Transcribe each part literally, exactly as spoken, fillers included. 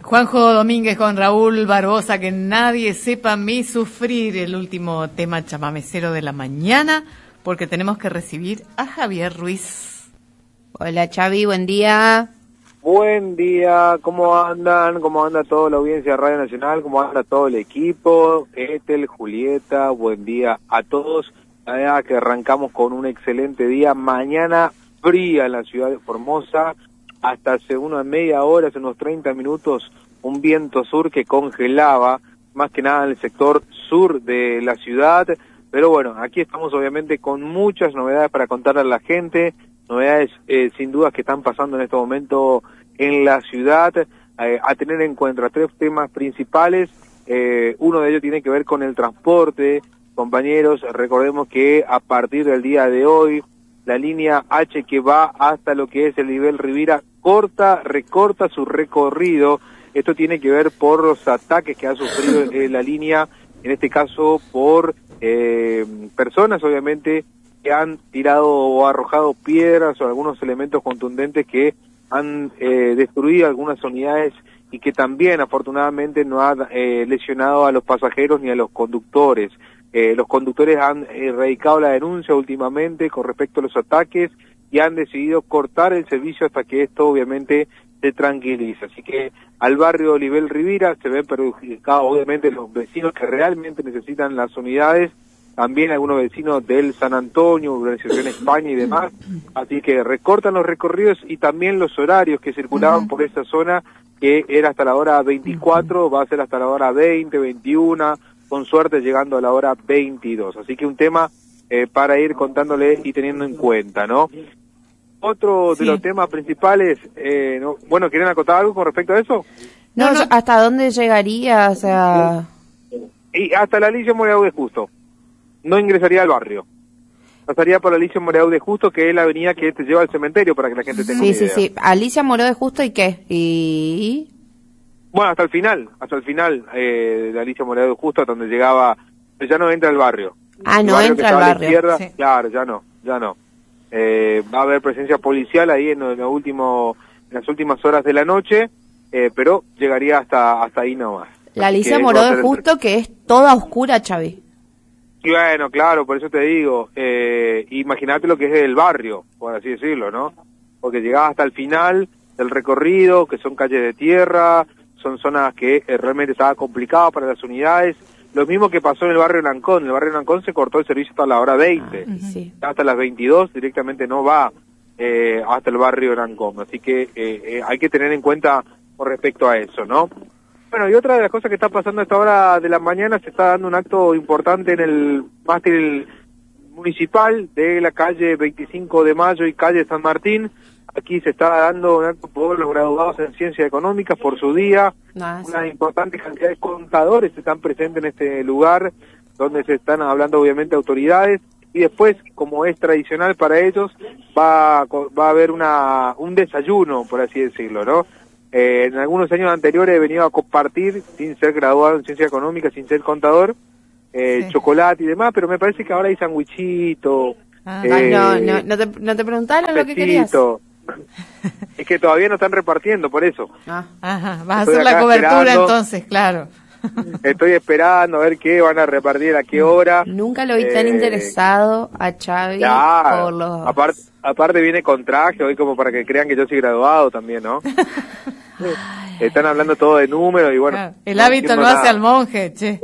Juanjo Domínguez con Raúl Barbosa, que nadie sepa mi sufrir, el último tema chamamecero de la mañana, porque tenemos que recibir a Javier Ruiz. Hola Xavi, buen día. Buen día, ¿cómo andan? ¿Cómo anda toda la audiencia de Radio Nacional? ¿Cómo anda todo el equipo? Ethel, Julieta, buen día a todos. La verdad que arrancamos con un excelente día. Mañana fría en la ciudad de Formosa, hasta hace una media hora, hace unos treinta minutos, un viento sur que congelaba, más que nada en el sector sur de la ciudad. Pero bueno, aquí estamos obviamente con muchas novedades para contarle a la gente, novedades eh, sin dudas que están pasando en este momento en la ciudad, eh, a tener en cuenta tres temas principales. Eh, uno de ellos tiene que ver con el transporte. Compañeros, recordemos que a partir del día de hoy, la línea H que va hasta lo que es el nivel Rivira corta, recorta su recorrido. Esto tiene que ver por los ataques que ha sufrido eh, la línea, en este caso por eh, personas obviamente que han tirado o arrojado piedras o algunos elementos contundentes que han eh, destruido algunas unidades y que también afortunadamente no han eh, lesionado a los pasajeros ni a los conductores. Eh, los conductores han erradicado la denuncia últimamente con respecto a los ataques y han decidido cortar el servicio hasta que esto obviamente se tranquiliza. Así que al barrio Olivel Rivira se ven perjudicados obviamente los vecinos que realmente necesitan las unidades, también algunos vecinos del San Antonio, Urbanización España y demás. Así que recortan los recorridos y también los horarios que circulaban uh-huh. por esa zona, que era hasta la hora veinticuatro, va a ser hasta la hora veinte, veintiuno, con suerte llegando a la hora veintidós. Así que un tema eh, para ir contándole y teniendo en cuenta, ¿no? Otro sí. de los temas principales, eh, ¿no? Bueno, ¿quieren acotar algo con respecto a eso? No, no, no. ¿Hasta dónde llegaría? O sea... Y hasta la Alicia Moreau de Justo. No ingresaría al barrio. Pasaría por Alicia Moreau de Justo, que es la avenida que te lleva al cementerio, para que la gente tenga sí, una idea. Sí, sí, sí. Alicia Moreau de Justo, ¿y qué? Y... Bueno, hasta el final, hasta el final eh, de Alicia Moreau de Justo, hasta donde llegaba, ya no entra al barrio. Ah, no entra al barrio. Izquierda, sí. Claro, ya no, ya no. Eh, va a haber presencia policial ahí en, lo, en, lo último, en las últimas horas de la noche, eh, pero llegaría hasta hasta ahí nomás. La Alicia Moreau de Justo, que es toda oscura, Xavi. Y bueno, claro, por eso te digo, eh, imagínate lo que es el barrio, por así decirlo, ¿no? Porque llegaba hasta el final del recorrido, que son calles de tierra, son zonas que eh, realmente estaba complicado para las unidades. Lo mismo que pasó en el barrio Nancón. En el barrio Nancón se cortó el servicio hasta la hora veinte. Ah, sí. Hasta las veintidós directamente no va eh, hasta el barrio Nancón. Así que eh, eh, hay que tener en cuenta con respecto a eso, ¿no? Bueno, y otra de las cosas que está pasando a esta hora de la mañana, se está dando un acto importante en el mástil municipal de la calle veinticinco de mayo y calle San Martín. Aquí se está dando un acto por los graduados en Ciencias Económicas por su día. Nice. Una importante cantidad de contadores están presentes en este lugar, donde se están hablando obviamente autoridades. Y después, como es tradicional para ellos, va, va a haber una un desayuno, por así decirlo, ¿no? Eh, en algunos años anteriores he venido a compartir, sin ser graduado en Ciencias Económicas, sin ser contador, eh, sí. chocolate y demás, pero me parece que ahora hay sandwichito. Ah, eh, no, no, no te, no te preguntaron lo que querías. Es que todavía no están repartiendo, por eso. Ah, ajá, vas Estoy a hacer la cobertura esperando. Entonces, claro. Estoy esperando a ver qué van a repartir, a qué hora. Nunca lo vi eh, tan interesado a Xavi ya, por los... Aparte, aparte viene con traje hoy como para que crean que yo soy graduado también, ¿no? Están hablando todo de números y bueno. Claro, el no hábito no hace al monje, che.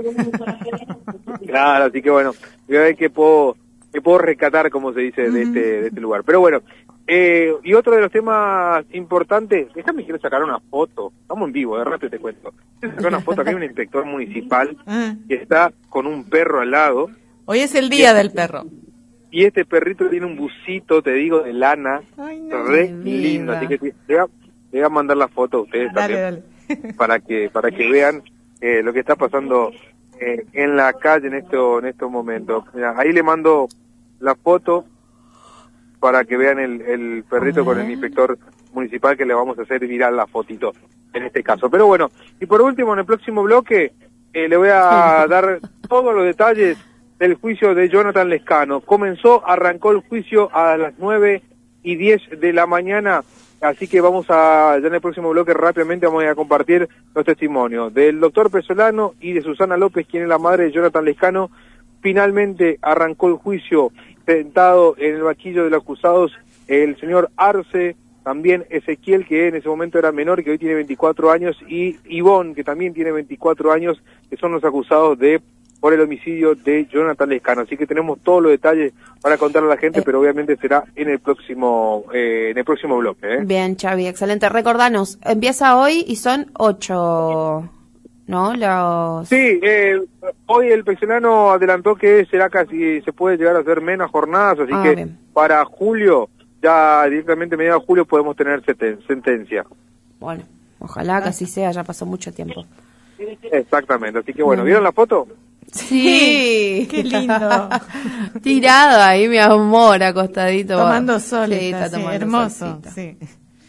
Claro, así que bueno, voy a ver qué puedo, qué puedo rescatar, como se dice, de este, de este lugar. Pero bueno, eh, y otro de los temas importantes, déjame quiero sacar una foto, estamos en vivo, de rato te cuento. Quiero sacar una foto, aquí hay un inspector municipal que está con un perro al lado. Hoy es el día del perro. Y este perrito tiene un busito, te digo, de lana, Ay, no, re lindo, así que te, te, voy a, te voy a mandar la foto a ustedes dale, también, dale. para que para que vean eh, lo que está pasando eh, en la calle en estos en estos momentos. Mirá, ahí le mando la foto para que vean el, el perrito con el inspector municipal, que le vamos a hacer viral la fotito en este caso. Pero bueno, y por último, en el próximo bloque eh, le voy a dar todos los detalles del juicio de Jonathan Lescano. Comenzó, arrancó el juicio a las nueve y diez de la mañana así que vamos a, ya en el próximo bloque rápidamente vamos a compartir los testimonios del doctor Pesolano y de Susana López, quien es la madre de Jonathan Lescano. Finalmente arrancó el juicio, sentado en el banquillo de los acusados el señor Arce, también Ezequiel, que en ese momento era menor, que hoy tiene veinticuatro años, y Ivonne, que también tiene veinticuatro años, que son los acusados de por el homicidio de Jonathan Lescano. Así que tenemos todos los detalles para contarle a la gente, eh. pero obviamente será en el próximo eh, en el próximo bloque. ¿eh? Bien, Xavi, excelente. Recordanos, empieza hoy y son ocho, ¿no? Los... Sí, eh, hoy el Pesolano adelantó que será casi, se puede llegar a hacer menos jornadas, así ah, que bien. Para julio, ya directamente a mediados de julio podemos tener seten- sentencia. Bueno, ojalá que así sea, ya pasó mucho tiempo. Exactamente, así que bueno, ¿vieron la foto? Sí, qué lindo. Tirado ahí, mi amor, acostadito. Tomando sol, sí, está, está tomando sí, hermoso. Sí.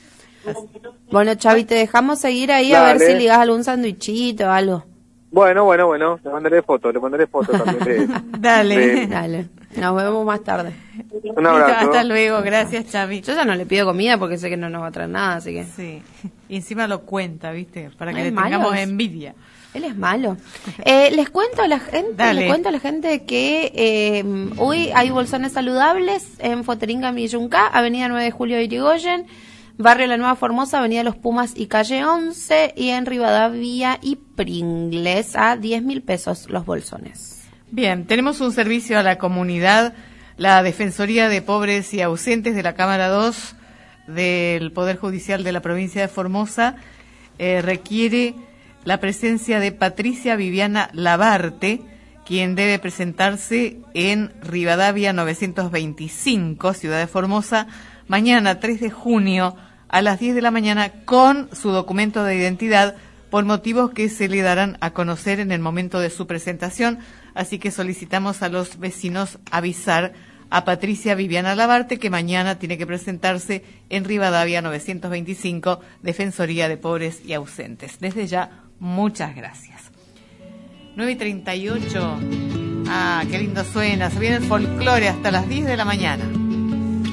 Bueno, Xavi, te dejamos seguir ahí. Dale. A ver si ligas algún sandwichito o algo. Bueno, bueno, bueno, le mandaré fotos, le mandaré fotos también. De, Dale. De... Dale, nos vemos más tarde. Un abrazo. Hasta luego, gracias, Xavi. Yo ya no le pido comida porque sé que no nos va a traer nada, así que... Sí, y encima lo cuenta, ¿viste? Para que Ay, le malos. tengamos envidia. Él es malo. Eh, les cuento a la gente, Dale. les cuento a la gente que eh, hoy hay bolsones saludables en Foteringa, Millunca, Avenida nueve de Julio de Irigoyen, Barrio La Nueva Formosa, Avenida Los Pumas y Calle once, y en Rivadavia y Pringles a diez mil pesos los bolsones. Bien, tenemos un servicio a la comunidad, la Defensoría de Pobres y Ausentes de la Cámara dos del Poder Judicial de la provincia de Formosa eh, requiere la presencia de Patricia Viviana Labarte, quien debe presentarse en Rivadavia novecientos veinticinco, Ciudad de Formosa, mañana tres de junio a las diez de la mañana con su documento de identidad por motivos que se le darán a conocer en el momento de su presentación. Así que solicitamos a los vecinos avisar a Patricia Viviana Labarte que mañana tiene que presentarse en Rivadavia novecientos veinticinco, Defensoría de Pobres y Ausentes. Desde ya, muchas gracias. nueve y treinta y ocho. Ah, qué lindo suena. Se viene el folclore hasta las diez de la mañana.